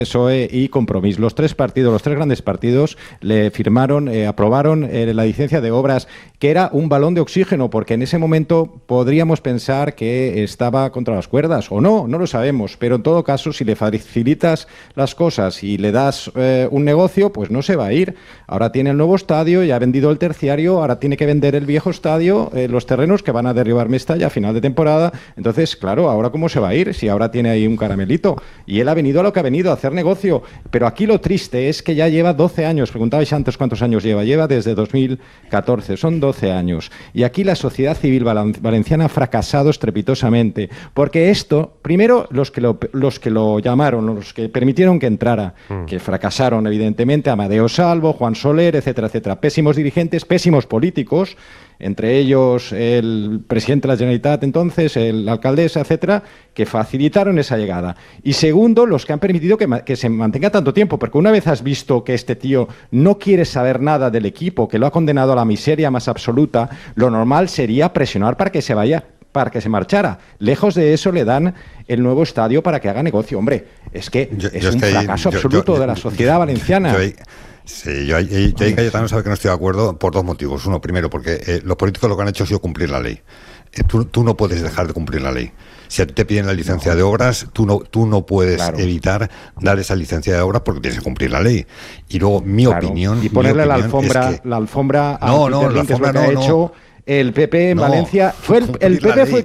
PSOE y Compromís. Los tres grandes partidos, le firmaron, aprobaron la licencia de obras, que era un balón de oxígeno, porque en ese momento podríamos pensar que estaba contra las cuerdas, o no lo sabemos, pero en todo caso, si le facilitas las cosas y le das un negocio, pues no se va a ir. Ahora tiene el nuevo estadio, ya ha vendido el terciario, ahora tiene que vender el viejo estadio, los terrenos que van a derribar Mestalla a final de temporada. Entonces, claro, ¿ahora cómo se va a ir? Si ahora tiene ahí un caramelito. Y él ha venido a lo que ha venido, a hacer negocio. Pero aquí lo triste es que ya lleva 12 años. Preguntabais antes cuántos años lleva. Lleva desde 2014. Son 12 años. Y aquí la sociedad civil valenciana ha fracasado estrepitosamente. Porque esto, primero, los que lo llamaron, los que permitieron que entrara, que fracasaron, evidentemente, Amadeo Salvo, Juan Soler, etcétera, etcétera. Pésimos dirigentes, pésimos políticos, entre ellos el presidente de la Generalitat entonces, la alcaldesa, etcétera, que facilitaron esa llegada. Y segundo, los que han permitido que se mantenga tanto tiempo, porque una vez has visto que este tío no quiere saber nada del equipo, que lo ha condenado a la miseria más absoluta, lo normal sería presionar para que se vaya, para que se marchara. Lejos de eso le dan el nuevo estadio para que haga negocio. Hombre, es que es un fracaso absoluto de la sociedad valenciana. Sí, yo ahí Cayetano sabe que no estoy de acuerdo por dos motivos. Uno, primero, porque los políticos lo que han hecho ha sido cumplir la ley. Tú no puedes dejar de cumplir la ley. Si a ti te piden la licencia de obras, tú no puedes evitar dar esa licencia de obras porque tienes que cumplir la ley. Y luego, mi opinión... Y ponerle la alfombra a Peter Lim, que es lo que ha hecho... El PP en Valencia el PP fue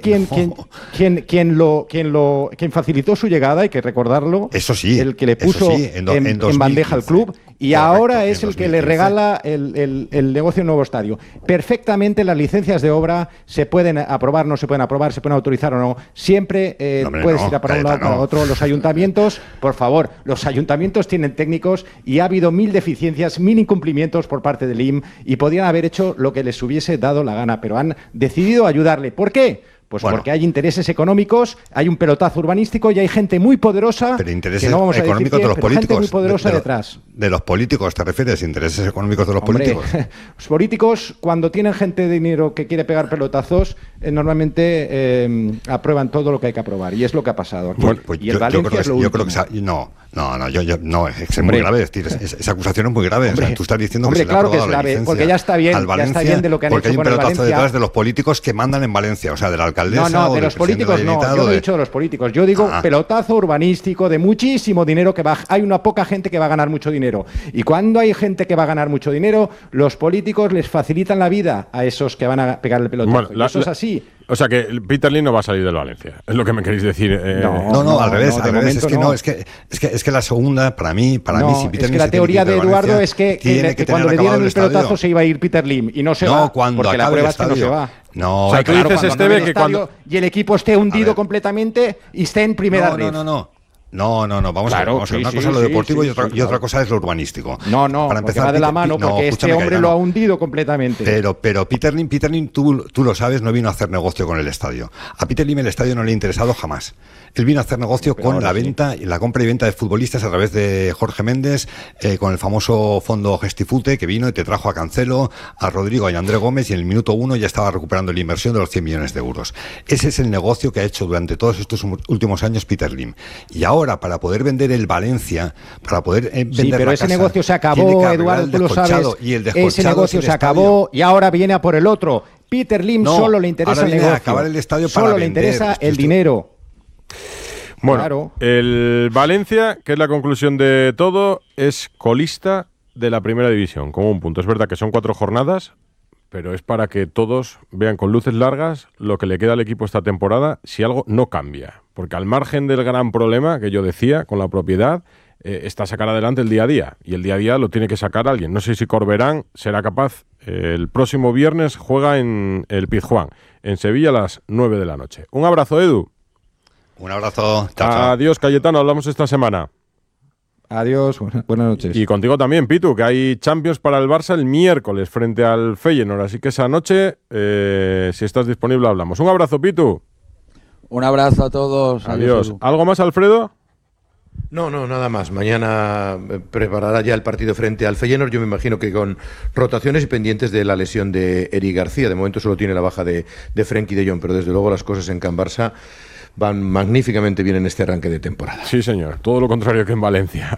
quien facilitó su llegada, hay que recordarlo. Eso sí, el que le puso en bandeja al club, y correcto, ahora es el que le regala el negocio nuevo estadio. Perfectamente las licencias de obra se pueden aprobar, no se pueden aprobar, se pueden autorizar o no. Siempre puedes ir para un lado para otro. Los ayuntamientos, por favor, los ayuntamientos tienen técnicos y ha habido 1000 deficiencias, 1000 incumplimientos por parte del IM y podían haber hecho lo que les hubiese dado la gana, pero han decidido ayudarle. ¿Por qué? Pues porque hay intereses económicos, hay un pelotazo urbanístico y hay gente muy poderosa. Pero intereses que no vamos económicos a decir de los políticos. Gente muy poderosa detrás. ¿De los políticos te refieres? ¿Intereses económicos de los políticos? Los políticos, cuando tienen gente de dinero que quiere pegar pelotazos, normalmente aprueban todo lo que hay que aprobar. Y es lo que ha pasado aquí. Bueno, pues y el Valencia es lo último. No, es muy grave. Es decir, esa acusación es muy grave. Hombre, o sea, tú estás diciendo que se claro le ha que es aprobado grave, la porque ya está bien de lo que han hecho con el Valencia. Porque hay un pelotazo detrás de los políticos que mandan en Valencia, o sea, de la alcaldesa. No, de los políticos no. Yo no he dicho de los políticos. Yo digo pelotazo urbanístico de muchísimo dinero que va. Hay una poca gente que va a ganar mucho dinero. Y cuando hay gente que va a ganar mucho dinero, los políticos les facilitan la vida a esos que van a pegar el pelotazo. Bueno, eso es así. O sea que Peter Lim no va a salir del Valencia, es lo que me queréis decir. No, al revés. Es que la segunda, para mí, si Peter Lim es que la teoría de Eduardo es que cuando le dieran el pelotazo se iba a ir Peter Lim y no se va, porque la prueba es que no se va. No, o sea, tú dices, Esteve, que cuando y el equipo esté hundido completamente y esté en primera red. No, vamos a ver. Una cosa es lo deportivo y otra cosa es lo urbanístico. Para empezar, va de la mano, porque este hombre lo ha hundido completamente. Pero Peter Lim, tú lo sabes, no vino a hacer negocio con el estadio. A Peter Lim el estadio no le ha interesado jamás. Él vino a hacer negocio con la venta, la compra y venta de futbolistas a través de Jorge Méndez, con el famoso fondo Gestifute, que vino y te trajo a Cancelo, a Rodrigo y a André Gómez, y en el minuto 1 ya estaba recuperando la inversión de los 100 millones de euros. Ese es el negocio que ha hecho durante todos estos últimos años Peter Lim. Y ahora, para poder vender el Valencia, para poder vender pero ese negocio se acabó, Eduardo, tú lo sabes. Ese negocio se acabó y ahora viene a por el otro. Peter Lim solo le interesa el negocio. Acabar el estadio solo le interesa el dinero. Bueno, claro. El Valencia, que es la conclusión de todo, es colista de la primera división, como un punto. Es verdad que son 4 jornadas, pero es para que todos vean con luces largas lo que le queda al equipo esta temporada si algo no cambia. Porque al margen del gran problema que yo decía con la propiedad, está sacar adelante el día a día. Y el día a día lo tiene que sacar alguien. No sé si Corberán será capaz. El próximo viernes juega en el Pizjuán, en Sevilla, a las 9 de la noche. Un abrazo, Edu. Un abrazo. Chao. Adiós, Cayetano. Hablamos esta semana. Adiós. Buenas noches. Y contigo también, Pitu, que hay Champions para el Barça el miércoles frente al Feyenoord. Así que esa noche, si estás disponible, hablamos. Un abrazo, Pitu. Un abrazo a todos. Adiós. ¿Algo más, Alfredo? No, nada más. Mañana preparará ya el partido frente al Feyenoord. Yo me imagino que con rotaciones y pendientes de la lesión de Eric García. De momento solo tiene la baja de Frenkie de Jong, pero desde luego las cosas en Can Barça van magníficamente bien en este arranque de temporada. Sí, señor. Todo lo contrario que en Valencia.